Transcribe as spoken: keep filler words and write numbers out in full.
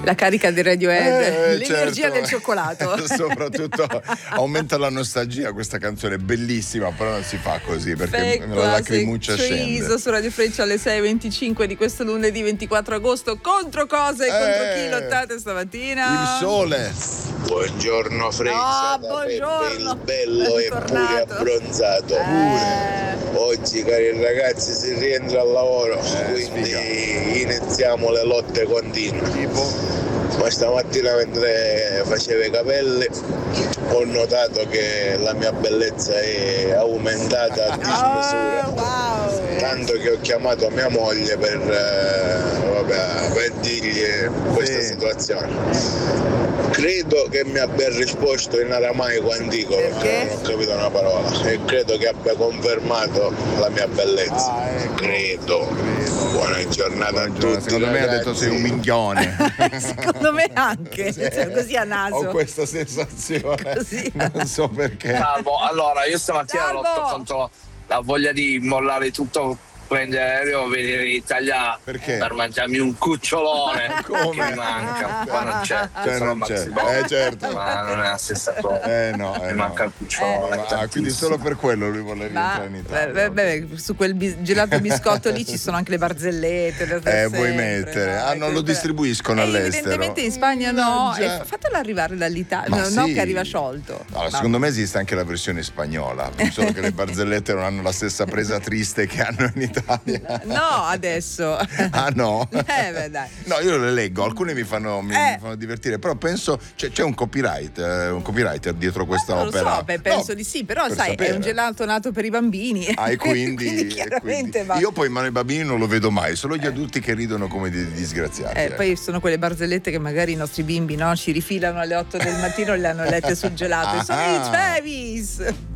La carica di Radiohead, Eh, l'energia certo. del cioccolato. Soprattutto aumenta la nostalgia, questa canzone è bellissima, però non si fa così perché la lacrimuccia scende. Su Radio Freccia alle sei e venticinque di questo lunedì ventiquattro agosto. Contro cosa e contro Eh, chi lottate stamattina? Il sole. Buongiorno Freccia, Oh, da buongiorno. Peppe il bello e pure Bentornato. abbronzato. Eh, Oggi cari ragazzi si rientra al lavoro, quindi sfiga. iniziamo le lotte continue. Tipo? Ma stamattina mentre facevo i capelli ho notato che la mia bellezza è aumentata a dismisura. oh, wow. Tanto che ho chiamato mia moglie per, eh, vabbè, per dirgli questa Sì. situazione. Credo che mi abbia risposto in aramaico antico Perché? perché non ho capito una parola e credo che abbia confermato la mia bellezza. Ah, ecco. Credo. Credo. Buona giornata a Buongiorno, tutti. secondo me ha ragazzi. detto sei un minchione. Secondo me anche, cioè, così a naso. Ho questa sensazione. Così. Non so perché. Salvo, allora io stamattina Salvo. lotto contro la voglia di mollare tutto, prendere l'aereo, venire in Italia Perché? per mangiarmi un cucciolone. Come? Che mi manca, qua non c'è. Cioè, sono non c'è. Maxi Bob. Eh, certo. Ma non è la stessa cosa. Eh no, eh mi no. manca il cucciolone. Ah, quindi tantissimo. solo per quello lui vuole Ma rientrare in Italia. beh, beh, beh, su quel bis- gelato biscotto lì ci sono anche le barzellette. da Eh, sempre, vuoi mettere? Ah, non lo Quelle- distribuiscono Eh, all'estero. Evidentemente in Spagna no. Mm, già. E fatelo arrivare dall'Italia. Ma No, no, sì. che arriva sciolto. Allora, Ma- secondo me esiste anche la versione spagnola, solo che le barzellette non hanno la stessa presa triste che hanno in Italia. No, adesso. Ah no? Eh, beh, dai. No, io le leggo, alcune mi fanno, mi, Eh. mi fanno divertire, però penso c'è, c'è un copyright, eh, un copywriter dietro questa Non lo opera. so, beh, penso No, di sì, però per sai, sapere. è un gelato nato per i bambini. Ah, e quindi, Quindi e chiaramente quindi- va. Io poi in mano ai bambini non lo vedo mai, solo gli adulti che ridono come dei disgraziati. Eh, ecco. poi sono quelle barzellette che magari i nostri bimbi no, ci rifilano alle otto del mattino e le hanno lette sul gelato. E sono Ah. i Travis!